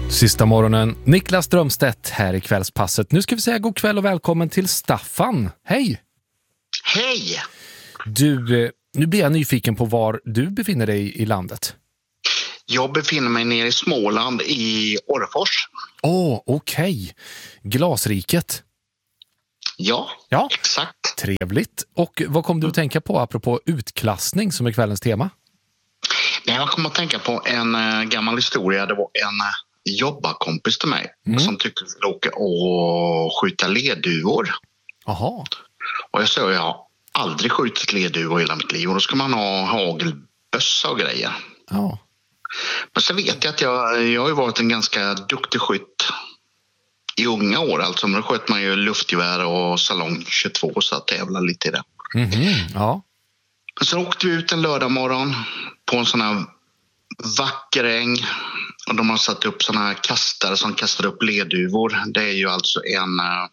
Sista morgonen, Niklas Strömstedt här i Kvällspasset. Nu ska vi säga god kväll och välkommen till Staffan. Hej! Hej! Du, nu blir jag nyfiken på var du befinner dig i landet. Jag befinner mig nere i Småland i Orrefors. Okej. Glasriket. Ja, exakt. Trevligt. Och vad kom du att tänka på apropå utklassning som är kvällens tema? Jag kom att tänka på en gammal historia. Det var en jobbarkompis till mig som tyckte att vi skulle åka och skjuta ledduvor. Jaha. Och jag sa, jag har aldrig skjutit ledduvor i hela mitt liv. Och då ska man ha hagelbössa och grejer. Ja. Men så vet jag att jag har ju varit en ganska duktig skytt i unga år. Alltså, men då sköt man ju luftgevär och salong 22 så att tävla lite i det. Ja. Så åkte vi ut en lördag morgon på en sån här vacker äng. Och de har satt upp såna här kastare som kastar upp ledduvor. Det är ju alltså en...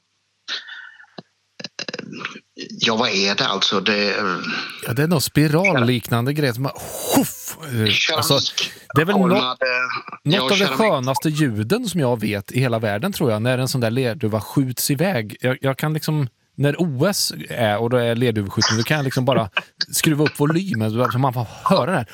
Ja, vad är det alltså? Det är någon spiralliknande grej som alltså, det är väl något av de skönaste ljuden som jag vet i hela världen, tror jag, när en sån där ledduva skjuts iväg. Jag kan liksom, när OS är och då är ledduvskjutning, då kan jag liksom bara skruva upp volymen så man får höra det här.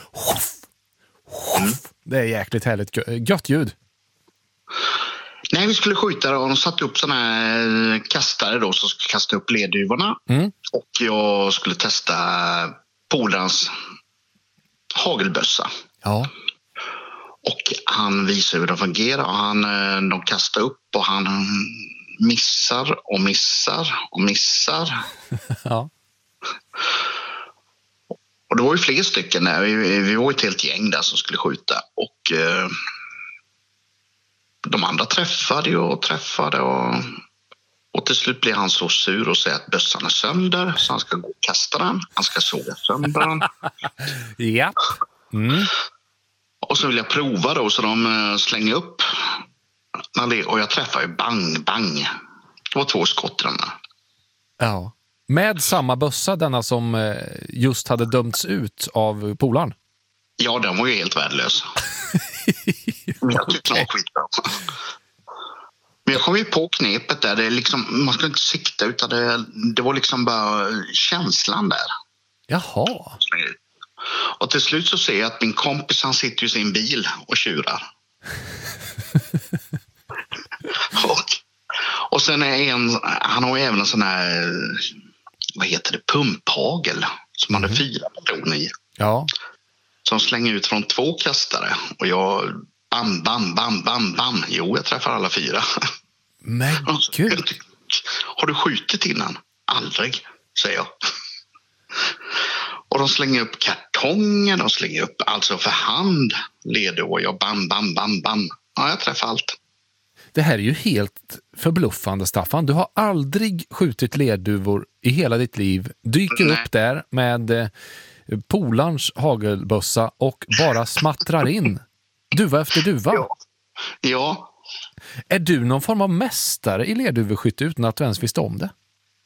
Det är jäkligt härligt, gött ljud. Nej, vi skulle skjuta och de satte upp såna här kastare då som skulle kasta upp ledduvorna. Och jag skulle testa polarens hagelbössa. Ja. Och han visade hur det fungerar. Och de kastar upp och han missar och missar och missar. Ja. Och det var ju fler stycken där. Vi var ett helt gäng där som skulle skjuta. Och de andra träffade och till slut blir han så sur och säger att bössan är sönder, så han ska gå och kasta den. Han ska såga sönder den. Ja. Och så vill jag prova då, så de slänger upp. Och jag träffar ju bang, bang. Det var 2 skott i den där. Ja. Med samma bössa, denna som just hade dömts ut av polaren? Ja, den var ju helt värdelös. Jag tyckte det var skitbra. Men jag kom ju på knepet där. Det är liksom, man ska inte sikta, utan det var liksom bara känslan där. Jaha. Och till slut så ser jag att min kompis, han sitter i sin bil och tjurar. och sen är han har ju även en sån här, vad heter det, pumphagel som hade 4 patroner i. Ja. Som slänger ut från 2 kastare. Och jag bam, bam, bam, bam, bam. Jo, jag träffar alla 4. Men gud. Har du skjutit innan? Aldrig, säger jag. Och de slänger upp kartongen. De slänger upp alltså för hand ledor. Och jag bam, bam, bam, bam. Ja, jag träffar allt. Det här är ju helt förbluffande, Staffan. Du har aldrig skjutit ledduvor i hela ditt liv. Dyker upp där med polarns hagelbössa och bara smattrar in. Duva efter duva. Ja. Är du någon form av mästare i ledduveskytte utan att du ens visste om det?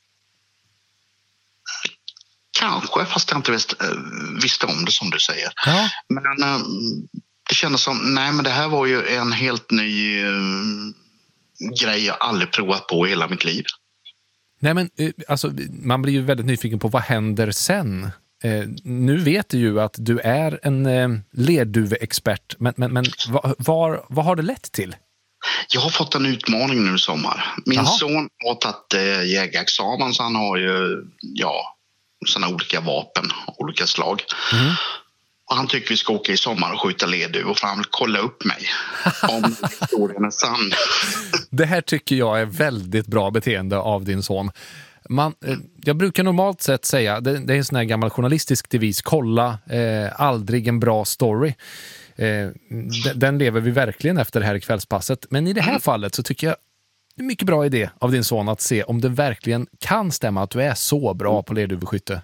Kanske, fast jag inte visste om det, som du säger. Ja. Men det kändes som, nej, men det här var ju en helt ny grej jag aldrig provat på i hela mitt liv. Nej, men alltså, man blir ju väldigt nyfiken på vad händer sen. Nu vet du ju att du är en ledduveexpert, men vad har det lett till? Jag har fått en utmaning nu i sommar. Min son har tagit jägarexamen, så han har ju såna olika vapen, olika slag. Och han tycker vi ska åka i sommar och skjuta ledduvor, för han vill kolla upp mig om historien är sann. Det här tycker jag är väldigt bra beteende av din son. Jag brukar normalt sett säga, det är en sån här gammal journalistisk devis, kolla aldrig en bra story. Den lever vi verkligen efter det här i Kvällspasset. Men i det här fallet så tycker jag det är en mycket bra idé av din son att se om det verkligen kan stämma att du är så bra på ledduveskytte.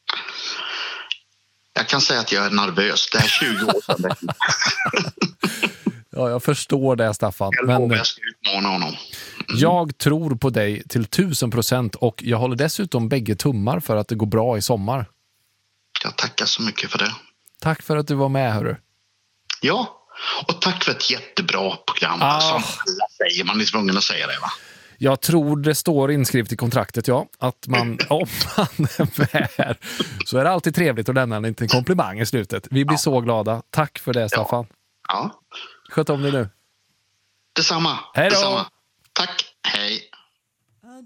Jag kan säga att jag är nervös. Det är 20 år sedan. Ja, jag förstår det, Staffan. Jag ska utmana honom. Jag tror på dig till 1000% och jag håller dessutom bägge tummar för att det går bra i sommar. Jag tackar så mycket för det. Tack för att du var med, hörru. Ja, Och tack för ett jättebra program. Som alla säger, man är tvungen att säga det, va? Jag tror det står inskrivet i kontraktet, ja. Att man, om man är med så är det alltid trevligt att lämna en liten komplimang i slutet. Vi blir så glada. Tack för det, Staffan. Ja. Sköt om dig nu. Detsamma. Hej då. Detsamma. Tack. Hej.